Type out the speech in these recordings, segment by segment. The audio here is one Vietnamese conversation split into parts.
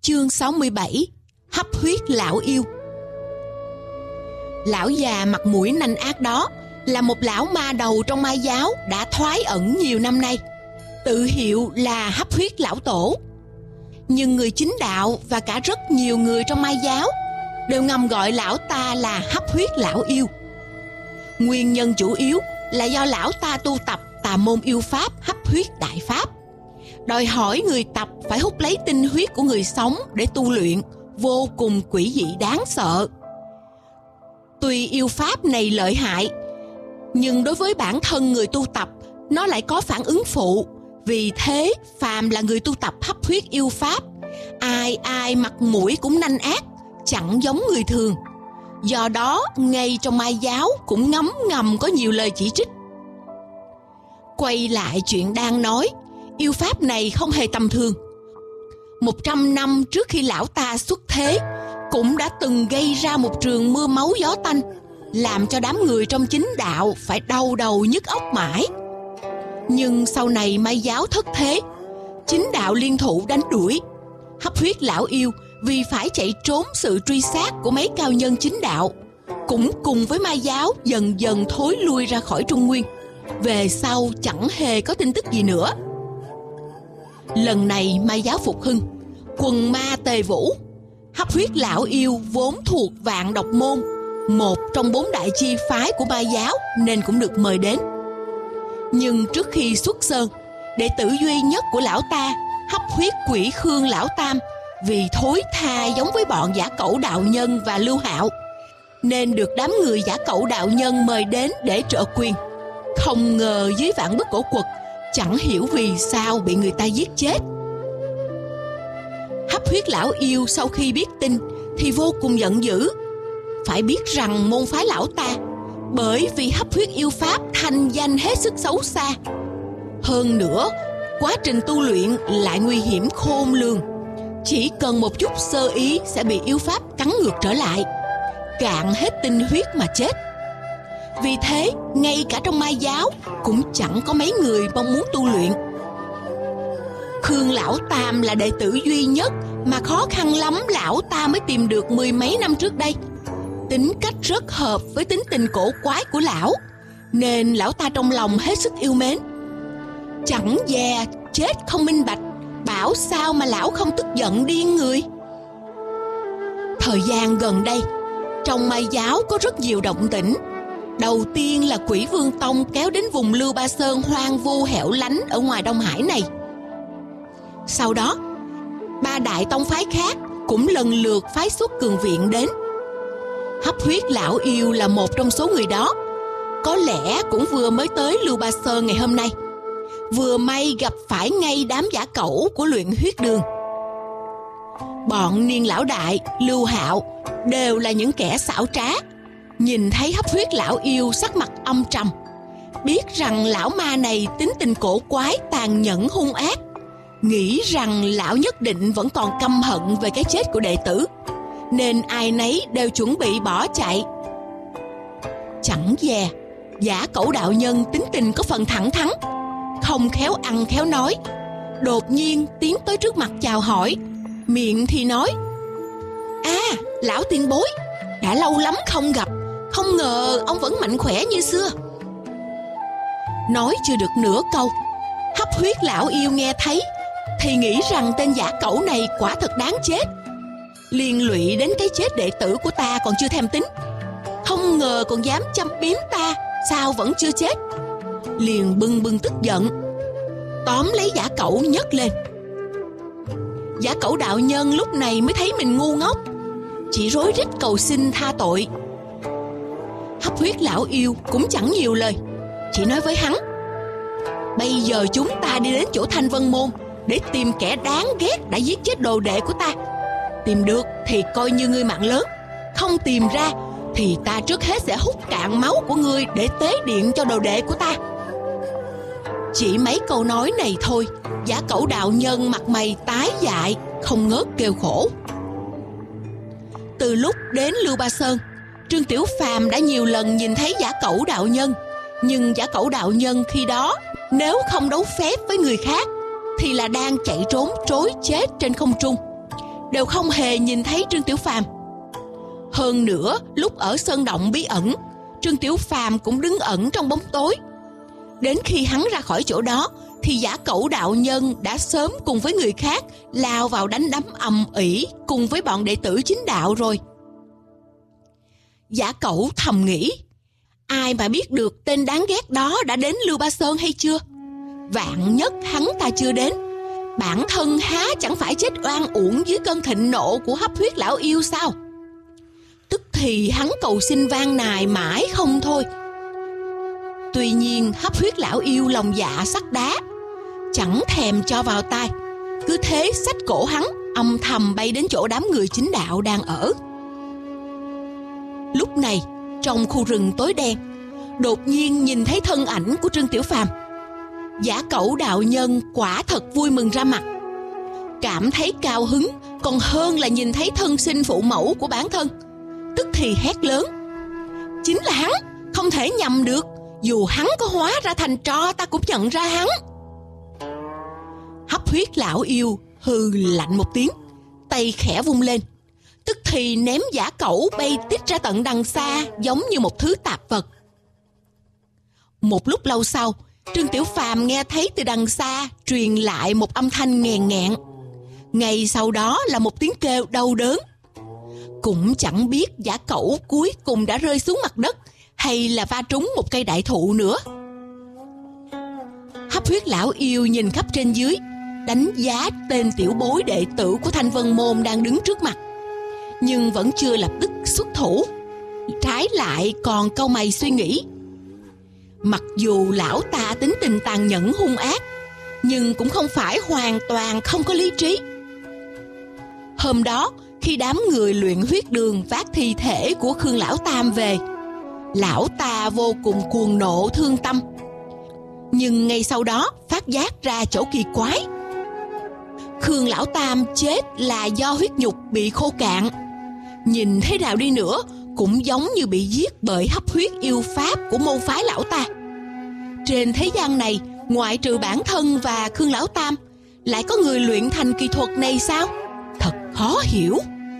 Chương 67: Hấp huyết lão yêu. Lão già mặt mũi nanh ác đó là một lão ma đầu trong ma giáo đã thoái ẩn nhiều năm nay, tự hiệu là hấp huyết lão tổ. Nhưng người chính đạo và cả rất nhiều người trong ma giáo đều ngầm gọi lão ta là hấp huyết lão yêu. Nguyên nhân chủ yếu là do lão ta tu tập tà môn yêu pháp hấp huyết đại pháp, đòi hỏi người tập phải hút lấy tinh huyết của người sống để tu luyện, vô cùng quỷ dị đáng sợ. Tuy yêu pháp này lợi hại, nhưng đối với bản thân người tu tập, nó lại có phản ứng phụ. Vì thế, phàm là người tu tập hấp huyết yêu pháp, ai ai mặt mũi cũng nanh ác, chẳng giống người thường. Do đó, ngay trong ma giáo cũng ngấm ngầm có nhiều lời chỉ trích. Quay lại chuyện đang nói, yêu pháp này không hề tầm thường. 100 năm trước khi lão ta xuất thế, cũng đã từng gây ra một trường mưa máu gió tanh, làm cho đám người trong chính đạo phải đau đầu nhức óc mãi. Nhưng sau này ma giáo thất thế, chính đạo liên thủ đánh đuổi. Hấp huyết lão yêu vì phải chạy trốn sự truy sát của mấy cao nhân chính đạo, cũng cùng với ma giáo dần dần thối lui ra khỏi Trung Nguyên. Về sau chẳng hề có tin tức gì nữa. Lần này ma giáo phục hưng, quần ma tề vũ. Hấp huyết lão yêu vốn thuộc Vạn Độc môn, một trong 4 đại chi phái của ma giáo, nên cũng được mời đến. Nhưng trước khi xuất sơn, đệ tử duy nhất của lão ta, hấp huyết quỷ Khương lão tam, vì thối tha giống với bọn giả cẩu đạo nhân và Lưu Hạo, nên được đám người giả cẩu đạo nhân mời đến để trợ quyền. Không ngờ dưới vạn bức cổ quật, chẳng hiểu vì sao bị người ta giết chết. Hấp huyết lão yêu sau khi biết tin thì vô cùng giận dữ. Phải biết rằng môn phái lão ta, bởi vì hấp huyết yêu pháp thanh danh hết sức xấu xa. Hơn nữa, quá trình tu luyện lại nguy hiểm khôn lường. Chỉ cần một chút sơ ý sẽ bị yêu pháp cắn ngược trở lại, cạn hết tinh huyết mà chết. Vì thế, ngay cả trong ma giáo cũng chẳng có mấy người mong muốn tu luyện. Khương lão tam là đệ tử duy nhất mà khó khăn lắm lão ta mới tìm được 10 mấy năm trước đây. Tính cách rất hợp với tính tình cổ quái của lão, nên lão ta trong lòng hết sức yêu mến. Chẳng dè chết không minh bạch, bảo sao mà lão không tức giận điên người. Thời gian gần đây, trong ma giáo có rất nhiều động tĩnh. Đầu tiên là Quỷ Vương Tông kéo đến vùng Lưu Ba Sơn hoang vu hẻo lánh ở ngoài Đông Hải này. Sau đó, 3 đại tông phái khác cũng lần lượt phái xuất cường viện đến. Hấp huyết lão yêu là một trong số người đó, có lẽ cũng vừa mới tới Lưu Ba Sơn ngày hôm nay. Vừa may gặp phải ngay đám giả cẩu của luyện huyết đường. Bọn Niên lão đại, Lưu Hạo đều là những kẻ xảo trá. Nhìn thấy hấp huyết lão yêu sắc mặt âm trầm, biết rằng lão ma này tính tình cổ quái, tàn nhẫn hung ác, nghĩ rằng lão nhất định vẫn còn căm hận về cái chết của đệ tử, nên ai nấy đều chuẩn bị bỏ chạy. Chẳng dè, giả cẩu đạo nhân tính tình có phần thẳng thắn, không khéo ăn khéo nói, đột nhiên tiến tới trước mặt chào hỏi, miệng thì nói: lão tiền bối, đã lâu lắm không gặp, không ngờ ông vẫn mạnh khỏe như xưa. Nói chưa được nửa câu, hấp huyết lão yêu nghe thấy thì nghĩ rằng tên giả cẩu này quả thật đáng chết, liên lụy đến cái chết đệ tử của ta còn chưa thèm tính, không ngờ còn dám châm biếm ta, sao vẫn chưa chết. Liền bừng bừng tức giận, tóm lấy giả cẩu nhấc lên. Giả cẩu đạo nhân lúc này mới thấy mình ngu ngốc, chỉ rối rít cầu xin tha tội. Hấp huyết lão yêu cũng chẳng nhiều lời, chỉ nói với hắn: bây giờ chúng ta đi đến chỗ Thanh Vân môn để tìm kẻ đáng ghét đã giết chết đồ đệ của ta. Tìm được thì coi như ngươi mạng lớn, không tìm ra thì ta trước hết sẽ hút cạn máu của ngươi để tế điện cho đồ đệ của ta. Chỉ mấy câu nói này thôi, giả cẩu đạo nhân mặt mày tái dại, không ngớt kêu khổ. Từ lúc đến Lưu Ba Sơn, Trương Tiểu Phàm đã nhiều lần nhìn thấy giả cẩu đạo nhân, nhưng giả cẩu đạo nhân khi đó nếu không đấu phép với người khác thì là đang chạy trốn trối chết trên không trung. đều không hề nhìn thấy Trương Tiểu Phàm. Hơn nữa, lúc ở sơn động bí ẩn, Trương Tiểu Phàm cũng đứng ẩn trong bóng tối. Đến khi hắn ra khỏi chỗ đó thì Giả Cẩu đạo nhân đã sớm cùng với người khác lao vào đánh đấm ầm ĩ cùng với bọn đệ tử chính đạo rồi. Giả Cẩu thầm nghĩ, ai mà biết được tên đáng ghét đó đã đến Lưu Ba Sơn hay chưa? Vạn nhất hắn ta chưa đến, bản thân há chẳng phải chết oan uổng dưới cơn thịnh nộ của Hấp Huyết lão yêu sao? Tức thì hắn cầu xin van nài mãi không thôi. Tuy nhiên Hấp Huyết lão yêu lòng dạ sắt đá, chẳng thèm cho vào tai, cứ thế xách cổ hắn âm thầm bay đến chỗ đám người chính đạo đang ở. Lúc này trong khu rừng tối đen, đột nhiên nhìn thấy thân ảnh của Trương Tiểu Phàm. Giả Cẩu đạo nhân quả thật vui mừng ra mặt, cảm thấy cao hứng còn hơn là nhìn thấy thân sinh phụ mẫu của bản thân. Tức thì hét lớn, chính là hắn, không thể nhầm được, dù hắn có hóa ra thành tro ta cũng nhận ra hắn. Hấp Huyết lão yêu hừ lạnh một tiếng, tay khẽ vung lên, tức thì ném Giả Cẩu bay tít ra tận đằng xa, giống như một thứ tạp vật. Một lúc lâu sau, Trương Tiểu Phàm nghe thấy từ đằng xa truyền lại một âm thanh nghèn nghẹn. Ngay sau đó là một tiếng kêu đau đớn. Cũng chẳng biết Giả Cẩu cuối cùng đã rơi xuống mặt đất hay là va trúng một cây đại thụ nữa. Hấp Huyết lão yêu nhìn khắp trên dưới, đánh giá tên tiểu bối đệ tử của Thanh Vân Môn đang đứng trước mặt, nhưng vẫn chưa lập tức xuất thủ. Trái lại còn cau mày suy nghĩ. Mặc dù lão ta tính tình tàn nhẫn hung ác, nhưng cũng không phải hoàn toàn không có lý trí. Hôm đó, khi đám người luyện huyết đường vác thi thể của Khương Lão Tam về, lão ta vô cùng cuồng nộ thương tâm. Nhưng ngay sau đó phát giác ra chỗ kỳ quái. Khương Lão Tam chết là do huyết nhục bị khô cạn, nhìn thế nào đi nữa cũng giống như bị giết bởi hấp huyết yêu pháp của môn phái lão ta. Trên thế gian này, ngoại trừ bản thân và Khương Lão Tam, lại có người luyện thành kỳ thuật này sao? Thật khó hiểu.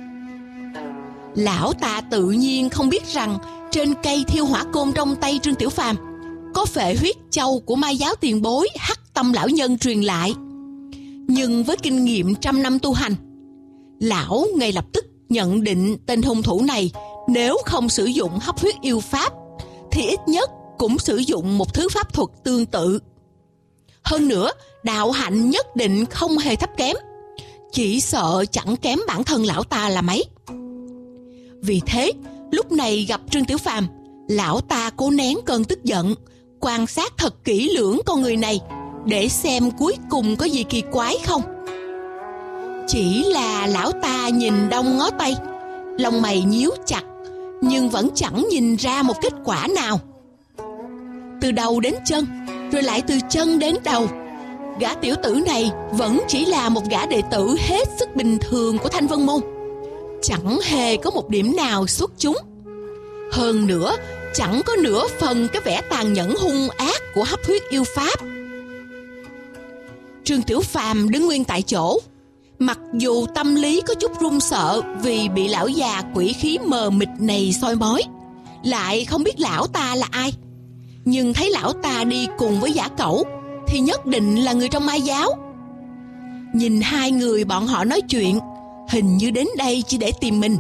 Lão ta tự nhiên không biết rằng trên cây thiêu hỏa côn trong tay Trương Tiểu Phàm có phệ huyết châu của Mai giáo tiền bối Hắc Tâm lão nhân truyền lại. Nhưng với kinh nghiệm trăm năm tu hành, lão ngay lập tức nhận định tên hung thủ này nếu không sử dụng hấp huyết yêu pháp thì ít nhất cũng sử dụng một thứ pháp thuật tương tự. Hơn nữa, đạo hạnh nhất định không hề thấp kém, chỉ sợ chẳng kém bản thân lão ta là mấy. Vì thế, lúc này gặp Trương Tiểu Phàm, lão ta cố nén cơn tức giận, quan sát thật kỹ lưỡng con người này để xem cuối cùng có gì kỳ quái không. Chỉ là lão ta nhìn đông ngó tây, lông mày nhíu chặt, nhưng vẫn chẳng nhìn ra một kết quả nào. Từ đầu đến chân, rồi lại từ chân đến đầu, gã tiểu tử này vẫn chỉ là một gã đệ tử hết sức bình thường của Thanh Vân Môn, chẳng hề có một điểm nào xuất chúng. Hơn nữa, chẳng có nửa phần cái vẻ tàn nhẫn hung ác của hấp huyết yêu pháp. Trương Tiểu Phàm đứng nguyên tại chỗ, mặc dù tâm lý có chút run sợ vì bị lão già quỷ khí mờ mịt này soi mói, lại không biết lão ta là ai. Nhưng thấy lão ta đi cùng với Giả Cẩu thì nhất định là người trong Mai giáo. Nhìn hai người bọn họ nói chuyện, hình như đến đây chỉ để tìm mình.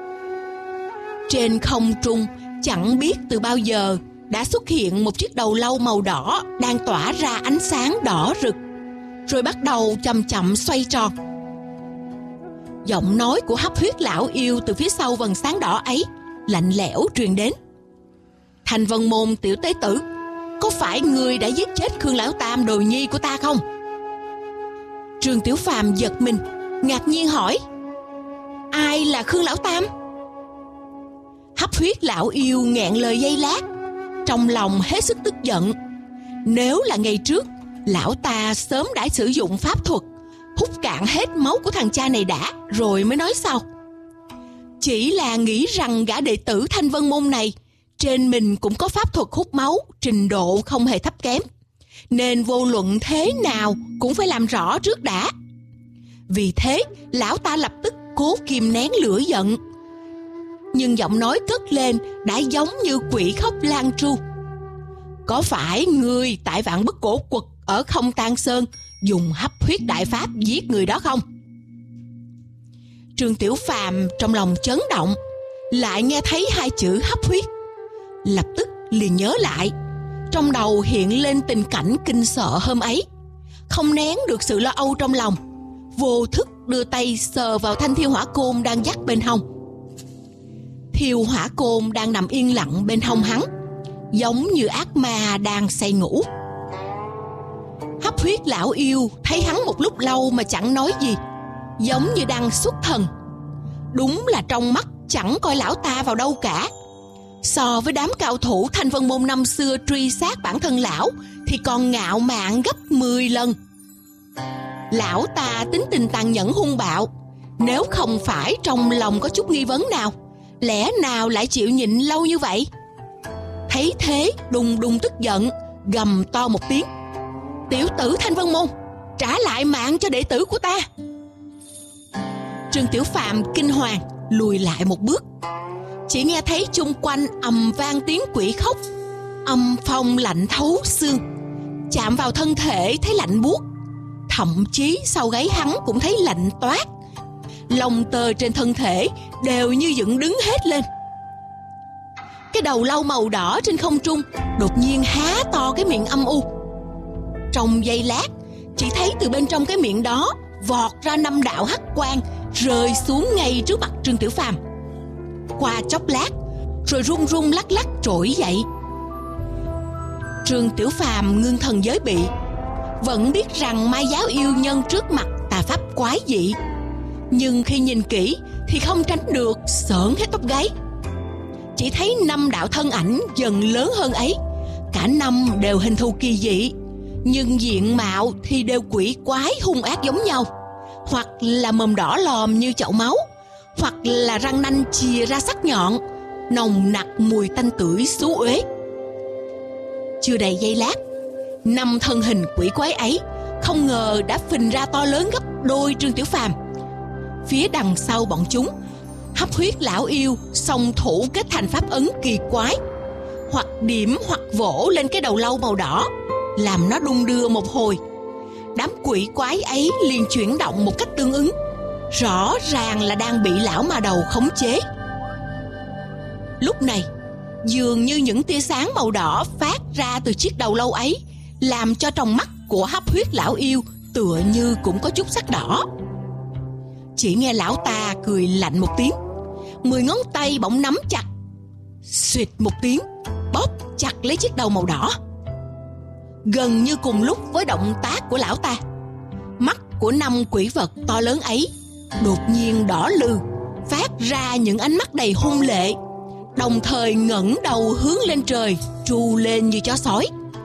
Trên không trung chẳng biết từ bao giờ đã xuất hiện một chiếc đầu lâu màu đỏ đang tỏa ra ánh sáng đỏ rực, rồi bắt đầu chậm chậm xoay tròn. Giọng nói của hấp huyết lão yêu từ phía sau vầng sáng đỏ ấy lạnh lẽo truyền đến. Thanh Vân Môn tiểu tế tử, có phải người đã giết chết Khương Lão Tam đồ nhi của ta không? Trương Tiểu Phàm giật mình, ngạc nhiên hỏi, ai là Khương Lão Tam? Hấp huyết lão yêu nghẹn lời giây lát, trong lòng hết sức tức giận. Nếu là ngày trước, lão ta sớm đã sử dụng pháp thuật hút cạn hết máu của thằng cha này đã, rồi mới nói sau. Chỉ là nghĩ rằng gã đệ tử Thanh Vân Môn này trên mình cũng có pháp thuật hút máu, trình độ không hề thấp kém, nên vô luận thế nào cũng phải làm rõ trước đã. Vì thế, lão ta lập tức cố kìm nén lửa giận. Nhưng giọng nói cất lên đã giống như quỷ khóc lan tru. Có phải ngươi tại Vạn Bất Cổ Quật ở Không Tang Sơn dùng hấp huyết đại pháp giết người đó không? Trương Tiểu Phàm trong lòng chấn động, lại nghe thấy hai chữ hấp huyết, lập tức liền nhớ lại. Trong đầu hiện lên tình cảnh kinh sợ hôm ấy, không nén được sự lo âu trong lòng, vô thức đưa tay sờ vào thanh thiêu hỏa côn đang dắt bên hông. Thiêu hỏa côn đang nằm yên lặng bên hông hắn, giống như ác ma đang say ngủ. Hấp huyết lão yêu thấy hắn một lúc lâu mà chẳng nói gì, giống như đang xuất thần. Đúng là trong mắt chẳng coi lão ta vào đâu cả. So với đám cao thủ Thanh Vân Môn năm xưa truy sát bản thân lão thì còn ngạo mạn gấp 10 lần. Lão ta tính tình tàn nhẫn hung bạo, nếu không phải trong lòng có chút nghi vấn nào, lẽ nào lại chịu nhịn lâu như vậy? Thấy thế đùng đùng tức giận, gầm to một tiếng: "Tiểu tử Thanh Vân Môn, trả lại mạng cho đệ tử của ta!" Trương Tiểu Phàm kinh hoàng lùi lại một bước. Chỉ nghe thấy chung quanh ầm vang tiếng quỷ khóc, âm phong lạnh thấu xương, chạm vào thân thể thấy lạnh buốt, thậm chí sau gáy hắn cũng thấy lạnh toát. Lông tơ trên thân thể đều như dựng đứng hết lên. Cái đầu lâu màu đỏ trên không trung đột nhiên há to cái miệng âm u. Trong giây lát, chỉ thấy từ bên trong cái miệng đó vọt ra 5 đạo hắc quang, rơi xuống ngay trước mặt Trương Tiểu Phàm. Qua chốc lát, rồi rung rung lắc lắc trỗi dậy. Trương Tiểu Phàm ngưng thần giới bị, vẫn biết rằng ma giáo yêu nhân trước mặt tà pháp quái dị, nhưng khi nhìn kỹ thì không tránh được sởn hết tóc gáy. Chỉ thấy 5 đạo thân ảnh dần lớn hơn ấy, cả 5 đều hình thù kỳ dị, nhưng diện mạo thì đều quỷ quái hung ác giống nhau, hoặc là mồm đỏ lòm như chậu máu, hoặc là răng nanh chìa ra sắc nhọn, nồng nặc mùi tanh tưởi xú uế. Chưa đầy giây lát, 5 thân hình quỷ quái ấy không ngờ đã phình ra to lớn gấp đôi Trương Tiểu Phàm. Phía đằng sau bọn chúng, hấp huyết lão yêu song thủ kết thành pháp ấn kỳ quái, hoặc điểm hoặc vỗ lên cái đầu lâu màu đỏ, làm nó đung đưa một hồi. Đám quỷ quái ấy liền chuyển động một cách tương ứng, rõ ràng là đang bị lão ma đầu khống chế. Lúc này, dường như những tia sáng màu đỏ phát ra từ chiếc đầu lâu ấy làm cho trong mắt của hấp huyết lão yêu tựa như cũng có chút sắc đỏ. Chỉ nghe lão ta cười lạnh một tiếng, 10 ngón tay bỗng nắm chặt, xoẹt một tiếng bóp chặt lấy chiếc đầu màu đỏ. Gần như cùng lúc với động tác của lão ta, mắt của 5 quỷ vật to lớn ấy đột nhiên đỏ lừ, phát ra những ánh mắt đầy hung lệ, đồng thời ngẩng đầu hướng lên trời, tru lên như chó sói.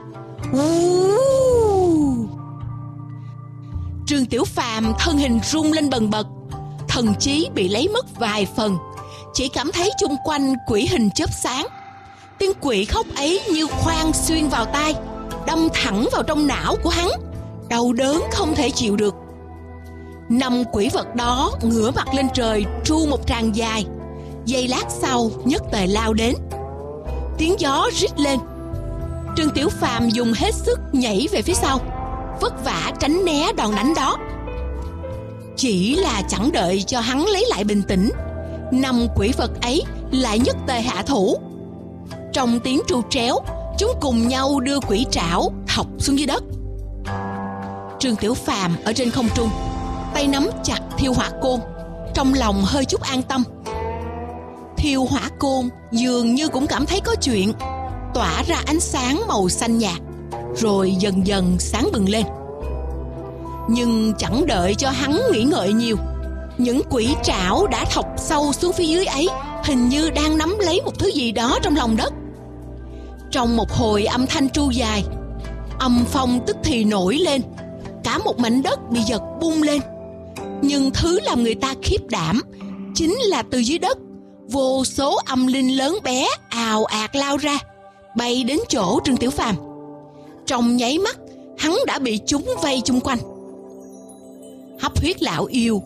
Trương Tiểu Phàm thân hình rung lên bần bật, thần trí bị lấy mất vài phần, chỉ cảm thấy chung quanh quỷ hình chớp sáng. Tiếng quỷ khóc ấy như khoan xuyên vào tai, đâm thẳng vào trong não của hắn, đau đớn không thể chịu được. 5 quỷ vật đó ngửa mặt lên trời tru một tràng dài, giây lát sau nhất tề lao đến. Tiếng gió rít lên, Trương Tiểu Phàm dùng hết sức nhảy về phía sau, vất vả tránh né đòn đánh đó. Chỉ là chẳng đợi cho hắn lấy lại bình tĩnh, 5 quỷ vật ấy lại nhất tề hạ thủ. Trong tiếng tru tréo, chúng cùng nhau đưa quỷ trảo thọc xuống dưới đất. Trương Tiểu Phàm ở trên không trung, tay nắm chặt thiêu hỏa côn, trong lòng hơi chút an tâm. Thiêu hỏa côn dường như cũng cảm thấy có chuyện, tỏa ra ánh sáng màu xanh nhạt, rồi dần dần sáng bừng lên. Nhưng chẳng đợi cho hắn nghĩ ngợi nhiều, những quỷ trảo đã thọc sâu xuống phía dưới ấy hình như đang nắm lấy một thứ gì đó trong lòng đất. Trong một hồi âm thanh tru dài, âm phong tức thì nổi lên, cả một mảnh đất bị giật bung lên. Nhưng thứ làm người ta khiếp đảm chính là từ dưới đất, vô số âm linh lớn bé ào ạt lao ra, bay đến chỗ Trương Tiểu Phàm. Trong nháy mắt, hắn đã bị chúng vây chung quanh. Hấp huyết lão yêu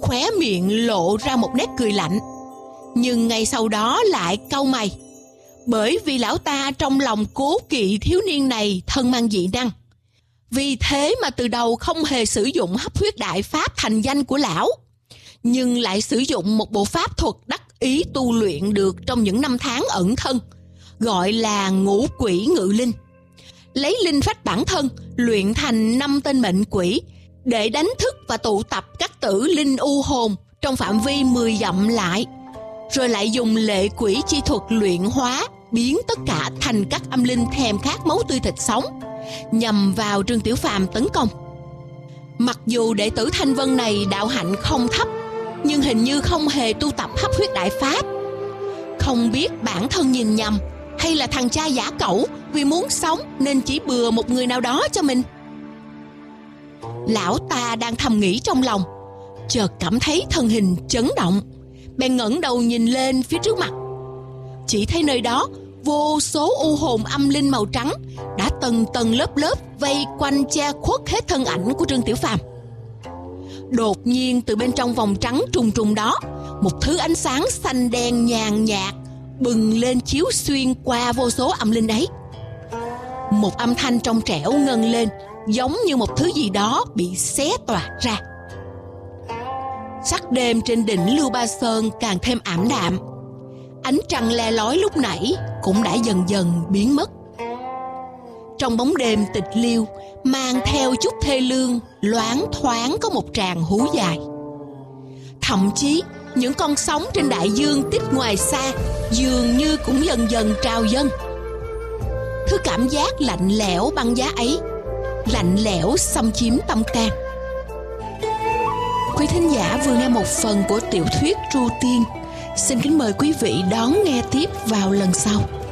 khóe miệng lộ ra một nét cười lạnh, nhưng ngay sau đó lại cau mày, bởi vì lão ta trong lòng cố kỵ thiếu niên này thân mang dị năng. Vì thế mà từ đầu không hề sử dụng hấp huyết đại pháp thành danh của lão, nhưng lại sử dụng một bộ pháp thuật đắc ý tu luyện được trong những năm tháng ẩn thân, gọi là ngũ quỷ ngự linh. Lấy linh phách bản thân luyện thành 5 tên mệnh quỷ để đánh thức và tụ tập các tử linh u hồn trong phạm vi 10 dặm lại, rồi lại dùng lệ quỷ chi thuật luyện hóa, biến tất cả thành các âm linh thèm khát máu tươi thịt sống, nhằm vào Trương Tiểu Phàm tấn công. Mặc dù đệ tử Thanh Vân này đạo hạnh không thấp, nhưng hình như không hề tu tập hấp huyết đại pháp. Không biết bản thân nhìn nhầm, hay là thằng cha giả cẩu vì muốn sống nên chỉ bừa một người nào đó cho mình. Lão ta đang thầm nghĩ trong lòng, chợt cảm thấy thân hình chấn động, bèn ngẩng đầu nhìn lên phía trước mặt. Chỉ thấy nơi đó vô số u hồn âm linh màu trắng đã tầng tầng lớp lớp vây quanh che khuất hết thân ảnh của Trương Tiểu Phàm. Đột nhiên từ bên trong vòng trắng trùng trùng đó, một thứ ánh sáng xanh đen nhàn nhạt bừng lên chiếu xuyên qua vô số âm linh ấy. Một âm thanh trong trẻo ngân lên, giống như một thứ gì đó bị xé toạc ra. Sắc đêm trên đỉnh Lưu Ba Sơn càng thêm ảm đạm. Ánh trăng le lói lúc nãy cũng đã dần dần biến mất. Trong bóng đêm tịch liêu, mang theo chút thê lương, loáng thoáng có một tràng hú dài. Thậm chí những con sóng trên đại dương tít ngoài xa dường như cũng dần dần trào dâng. Thứ cảm giác lạnh lẽo băng giá ấy, lạnh lẽo xâm chiếm tâm can. Quý thính giả vừa nghe một phần của tiểu thuyết Tru Tiên. Xin kính mời quý vị đón nghe tiếp vào lần sau.